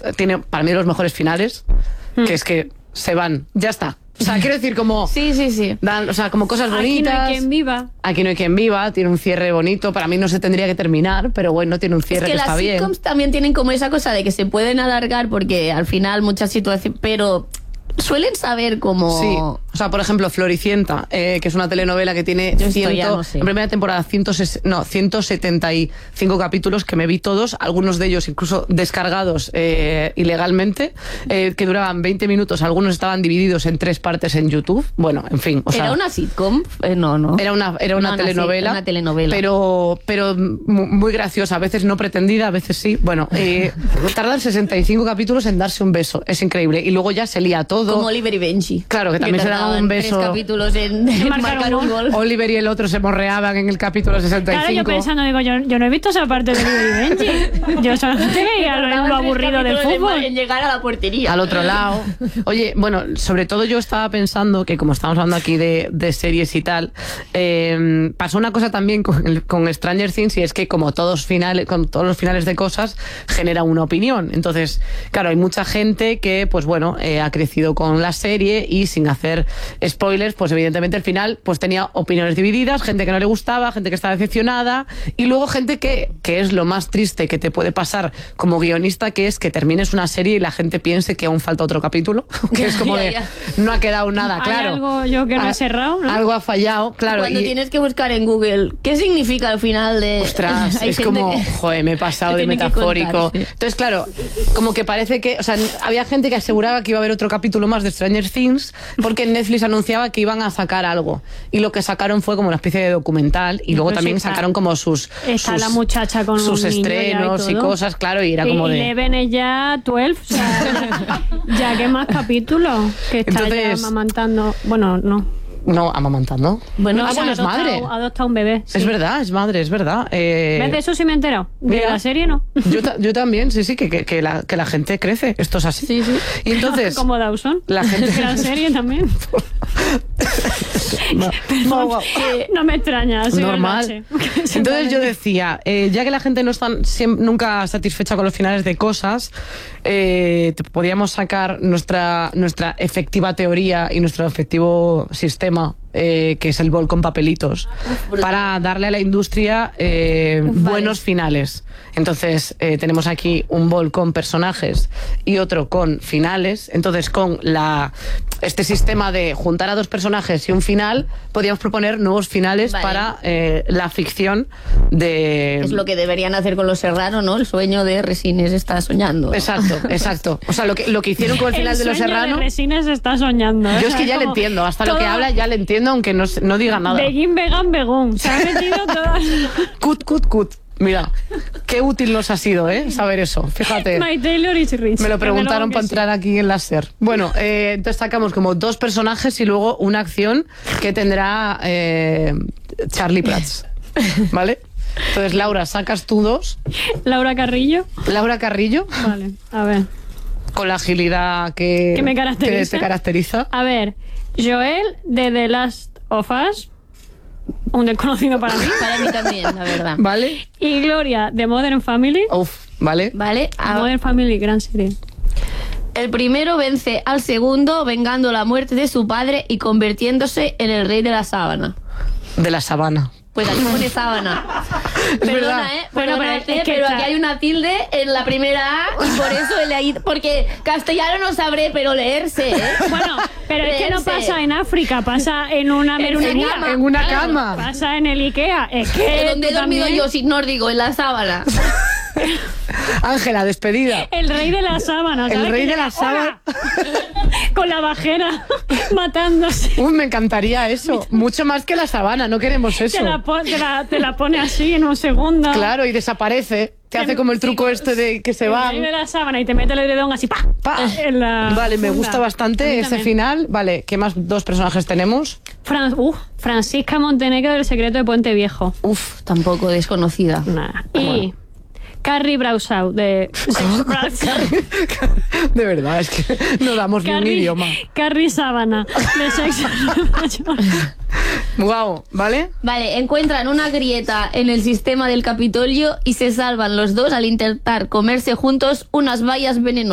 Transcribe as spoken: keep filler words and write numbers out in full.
tiene para mí los mejores finales, mm. que es que se van, ya está. O sea, quiero decir, como... Sí, sí, sí. Dan, o sea, como cosas bonitas. Aquí no hay quien viva. Aquí no hay quien viva, tiene un cierre bonito. Para mí no se tendría que terminar, pero bueno, tiene un cierre es que, que está bien. las sitcoms también tienen como esa cosa de que se pueden alargar porque al final muchas situaciones... Pero suelen saber cómo... Sí, o sea, por ejemplo, Floricienta, eh, que es una telenovela que tiene cien, ya no sé. en primera temporada ciento, no, ciento setenta y cinco capítulos, que me vi todos, algunos de ellos incluso descargados eh, ilegalmente, eh, que duraban veinte minutos, algunos estaban divididos en tres partes en YouTube. Bueno, en fin. O sea, ¿Era una sitcom? Eh, no, no. Era una, era una, no, telenovela, una telenovela. Pero, pero muy graciosa, a veces no pretendida, a veces sí. Bueno, eh, tardan sesenta y cinco capítulos en darse un beso, es increíble. Y luego ya se lía todo. Como Oliver y Benji. Claro, que también que se daban un beso. Tres capítulos en, en marcar un gol. Oliver y el otro se morreaban en el capítulo sesenta y cinco. Claro, yo pensando, digo, yo, yo no he visto esa parte de Oliver y Benji. Yo solamente veía lo, lo aburrido del fútbol. En, en llegar a la portería. Al otro lado. Oye, bueno, sobre todo yo estaba pensando que, como estamos hablando aquí de, de series y tal, eh, pasó una cosa también con, el, con Stranger Things, y es que como todos finales, con todos los finales de cosas, genera una opinión. Entonces, claro, hay mucha gente que, pues bueno, eh, ha crecido con la serie y sin hacer spoilers, pues evidentemente el final pues tenía opiniones divididas, gente que no le gustaba, gente que estaba decepcionada, y luego gente que, que es lo más triste que te puede pasar como guionista, que es que termines una serie y la gente piense que aún falta otro capítulo, que es como de, no ha quedado nada, claro. Hay algo yo que no he cerrado, ¿no? Algo ha fallado, claro. Cuando y, tienes que buscar en Google, ¿qué significa el final de...? Ostras, es como, que, joder, me he pasado de metafórico. Contar, sí. Entonces, claro, como que parece que, o sea, había gente que aseguraba que iba a haber otro capítulo más de Stranger Things, porque Netflix anunciaba que iban a sacar algo, y lo que sacaron fue como una especie de documental, y luego pues también está, sacaron como sus está sus, la muchacha con sus estrenos y, y cosas, claro, y era como y, de... Y Eleven es ya doce, o sea, ya que más capítulos, que está Entonces, ya amamantando, bueno, no... No, amamantando. Bueno, ah, bueno, es madre. Adopta un bebé. Sí. Es verdad, es madre, es verdad. Eh... ¿Ves? De eso sí me he enterado. De Mira, la serie no. Yo, yo también, sí, sí, que, que, que, la, que la gente crece. Esto es así. Sí, sí. Y entonces... Como Dawson. La gente... Que la serie también. no, Perdón, no, wow. no me extraña. Normal. Entonces yo decía, eh, ya que la gente no está siempre, nunca satisfecha con los finales de cosas, eh, podríamos sacar nuestra, nuestra efectiva teoría y nuestro efectivo sistema, Eh, que es el bol con papelitos, para darle a la industria eh, vale. buenos finales. Entonces eh, tenemos aquí un bol con personajes y otro con finales. Entonces, con la este sistema de juntar a dos personajes y un final, podríamos proponer nuevos finales vale. para eh, la ficción de... Es lo que deberían hacer con Los Serrano, ¿no? El sueño de Resines está soñando. Exacto, exacto. O sea, lo que, lo que hicieron con el final el de Los Serrano... De Resines está soñando. ¿eh? Yo es que ya le entiendo. Hasta todo... lo que habla ya le entiendo, aunque no, no diga nada. Begin, vegan, begón. Se ha metido todas. Cut, cut, cut. Mira, qué útil nos ha sido, ¿eh? Saber eso. Fíjate. My Taylor is rich. Me lo preguntaron para entrar sí. aquí en la SER. Bueno, eh, entonces sacamos como dos personajes y luego una acción que tendrá eh, Charlie Prats. ¿Vale? Entonces, Laura, sacas tú dos. Laura Carrillo. Laura Carrillo. Vale, a ver. Con la agilidad que, que me caracteriza. Que te caracteriza. A ver, Joel de The Last of Us. Un desconocido para mí. Para mí también, la verdad. Vale. Y Gloria de Modern Family. Uf, vale. Vale. A... Modern Family, gran serie. El primero vence al segundo, vengando la muerte de su padre y convirtiéndose en el rey de la sábana. De la sabana. Pues aquí pone sábana. Es Perdona, verdad. ¿eh? Perdona, bueno, pero, eh, es que pero está... aquí hay una tilde en la primera A y por eso he leído. Porque castellano no sabré, pero leerse, ¿eh? Bueno, pero leerse. Es que no pasa en África, pasa en una merunería. En una claro. cama. Pasa en el Ikea. Es que. Donde he dormido también... yo sin nórdico, en la sábana. Ángela, despedida. El rey de la sábana. El rey de la sábana. Con la bajera matándose. Uy, me encantaría eso. Mucho más que la sabana, no queremos eso. Te la, te la, te la pone así en un segundo. Claro, y desaparece. Te hace como el truco este de que se va. El rey de la sábana y te mete el edredón así, ¡pa! Pa. En la vale, me funda. gusta bastante ese también. final. Vale, ¿qué más dos personajes tenemos? Fran uh, Francisca Montenegro del Secreto de Puente Viejo. Uf, tampoco desconocida. Nah. Y bueno. Carrie Bradshaw de De verdad, es que no damos Carrie, ni un idioma. Carrie Sábana de Sexo. Wow, ¿vale? Vale, encuentran una grieta en el sistema del Capitolio y se salvan los dos al intentar comerse juntos unas bayas venenosas.